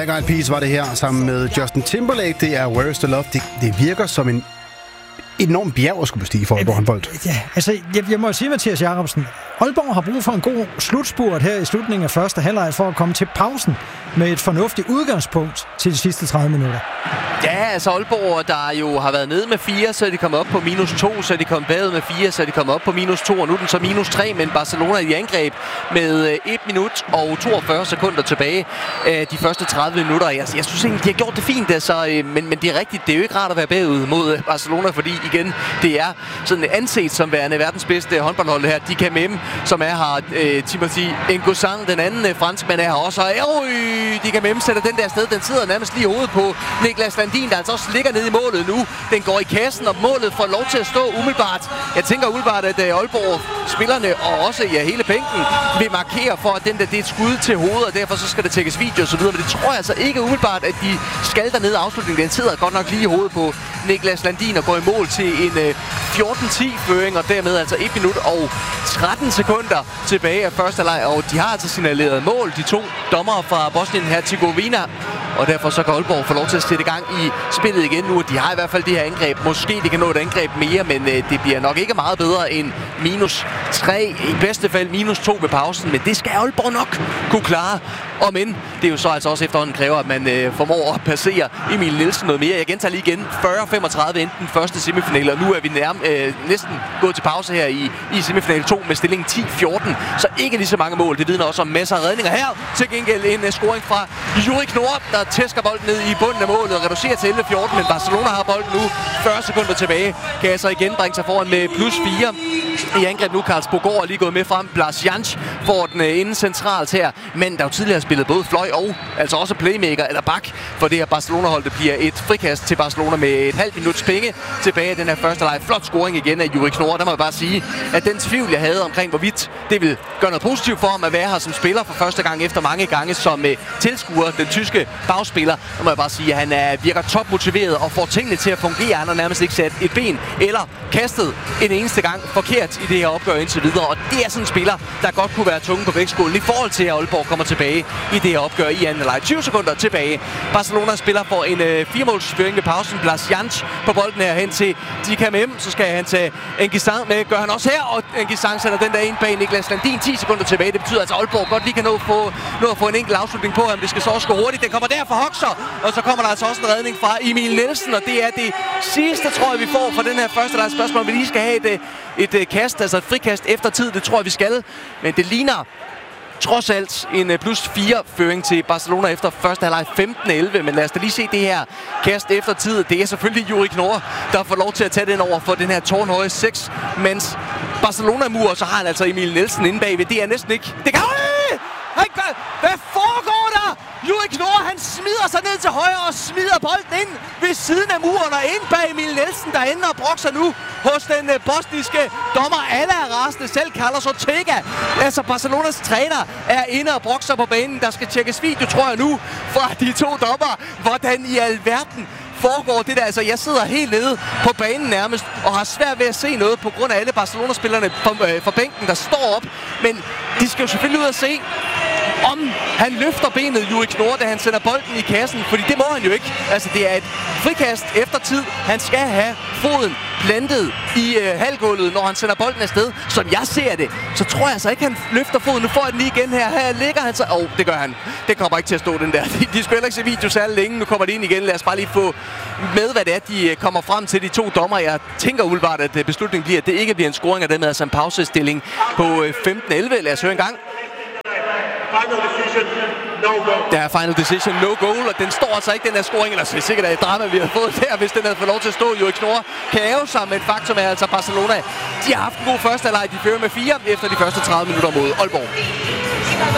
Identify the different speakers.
Speaker 1: Black Eyed Peas var det her, sammen med Justin Timberlake. Det er Where's the Love. Det virker som en enorm bjerg at skulle bestige for Aalborg håndbold.
Speaker 2: Ja, altså, jeg må sige, Mathias Jacobsen, Aalborg har brug for en god slutspurt her i slutningen af første halvleg for at komme til pausen med et fornuftigt udgangspunkt til de sidste 30 minutter.
Speaker 3: Ja, altså Aalborg, der jo har været nede med 4, så er de kommet op på -2, så er de kommet bagud med 4, så er de kommet op på -2, og nu er den så -3, men Barcelona i angreb med 1 minut og 42 sekunder tilbage de første 30 minutter. Jeg synes egentlig, de har gjort det fint, altså, men det er rigtigt, det er jo ikke rart at være bagud mod Barcelona, fordi igen, det er sådan anset som værende verdens bedste håndboldhold her. De kan med dem, som er her, Timothy Ngosang, den anden franskmand er her også, og de kan med dem sætter den der sted, den sidder nærmest lige i hovedet på Niklas Landin, der altså også ligger nede i målet nu. Den går i kassen, og målet får lov til at stå umiddelbart. Jeg tænker umiddelbart, at Aalborg spillerne og også hele bænken vil markere for, at det er et skud til hovedet, og derfor så skal det tækkes video og så videre. Men det tror jeg altså ikke umiddelbart, at de skal dernede afslutningen. Den sidder godt nok lige i hovedet på Niklas Landin og går i mål til en 14-10-føring, og dermed altså 1 minut og 13 sekunder tilbage af første halvleg. Og de har altså signaleret mål, de to dommere fra Bosnien-Herzegovina. Og derfor så kan Aalborg få lov til at sætte i gang i spillet igen nu. De har i hvert fald det her angreb. Måske de kan nå et angreb mere, men det bliver nok ikke meget bedre end -3. I bedste fald -2 ved pausen. Men det skal Aalborg nok kunne klare. Og men det er jo så altså også efterhånden kræver, at man formår at passere Emil Nielsen noget mere. Jeg gentager lige igen. 40-35 inden den første semifinale. Og nu er vi næsten gået til pause her i semifinale 2 med stillingen 10-14. Så ikke lige så mange mål. Det vidner også om masser af redninger her. Til gengæld en scoring fra Juri Knorr, der tæsker bolden ned i bunden af målet og reducerer til 11-14. Men Barcelona har bolden nu. 40 sekunder tilbage. Kan altså igen bringe sig foran med +4 i angreb nu. Karls Bogård er lige gået med frem. Blas Jansch får den inden centralt her. Men der er jo tidligere spillet både fløj og altså også playmaker eller bak for det her Barcelona-hold. Det bliver et frikast til Barcelona med et halvt minuts penge tilbage i den her første leg. Flot scoring igen af Juri Knorr. Der må jeg bare sige, at den tvivl, jeg havde omkring, hvorvidt det vil gøre noget positivt for ham at være her som spiller for første gang efter mange gange som tilskuer, den tyske bagspiller. Der må jeg bare sige, at han virker topmotiveret og får tingene til at fungere. Han har nærmest ikke sat et ben eller kastet en eneste gang forkert i det her opgør indtil videre. Og det er sådan en spiller, der godt kunne være tunge på vægtskålen i forhold til, at Aalborg kommer tilbage i det her opgør i anden halvleg. 20 sekunder tilbage. Barcelona spiller for en 4-målsføring ved pausen. Blas Jansch på bolden her hen til Dika Mem. Så skal han tage Ngisang med. Gør han også her. Og Ngisang sætter den der ind bag Niklas Landin. 10 sekunder tilbage. Det betyder altså, at Aalborg godt lige kan nå at få en enkelt afslutning på ham. Det skal så også gå hurtigt. Den kommer der for Hoxer. Og så kommer der altså også en redning fra Emil Nielsen. Og det er det sidste, tror jeg, vi får fra den her første leg. Spørgsmål, om vi lige skal have et kast, altså et frikast efter tid. Det tror jeg, vi skal. Men det ligner trods alt en +4-føring til Barcelona efter første halvleg 15-11. Men lad os da lige se det her kast efter tid. Det er selvfølgelig Juri Knorr, der får lov til at tage den over for den her tårnhøje 6-mands Barcelona-mur. Og så har han altså Emil Nielsen inde bagved. Det er næsten ikke... Det kan... Hvad foregår der? Juri Knorr, han smider sig ned til højre og smider bolden ind ved siden af muren og ind bag Emil Nielsen, der ender og brokser nu hos den bosniske dommer. Alle er rasende, selv Carlos Ortega. Altså Barcelonas træner er inde og brokser på banen. Der skal tjekkes video, tror jeg nu, fra de to dommer. Hvordan i alverden foregår det der? Altså, jeg sidder helt nede på banen nærmest og har svært ved at se noget på grund af alle Barcelona-spillerne fra bænken, der står op. Men de skal jo selvfølgelig ud og se, om han løfter benet, Juri Knorr, da han sender bolden i kassen. Fordi det må han jo ikke. Altså, det er et frikast efter tid. Han skal have foden plantet i halvgulvet, når han sender bolden afsted. Som jeg ser det, så tror jeg altså ikke, han løfter foden. Nu får jeg den lige igen her. Her ligger han så... det gør han. Det kommer ikke til at stå, den der. De spiller ikke se video særlig længe. Nu kommer de ind igen. Lad os bare lige få med, hvad det er, de kommer frem til, de to dommer. Jeg tænker umiddelbart, at beslutningen bliver, at det ikke bliver en scoring af dem, altså en pausestilling på 15-11. Lad os høre en gang. Der er final decision, no goal, og den står altså ikke, den her scoring, eller så er det sikkert et drama, vi har fået der, hvis den havde fået lov til at stå. Juri Knorr kan æve sig, men faktum er altså Barcelona. De har haft en god første halvleg, de fører med 4 efter de første 30 minutter mod Aalborg.